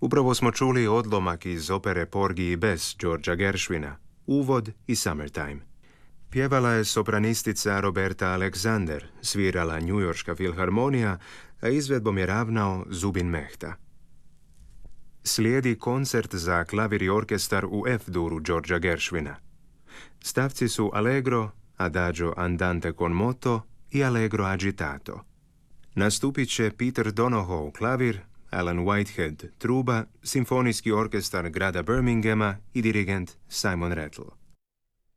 Upravo smo čuli odlomak iz opere Porgy i Bess Georgea Gershwina, uvod i Summertime. Pjevala je sopranistica Roberta Alexander, svirala Njujorška filharmonija, a izvedbom je ravnao Zubin Mehta. Slijedi koncert za klavir i orkestar u F-duru Georgea Gershwina. Stavci su Allegro, Adagio andante con moto i Allegro agitato. Nastupit će Peter Donohoe klavir, Alan Whitehead truba, simfonijski orkestar grada Birminghama i dirigent Simon Rattle.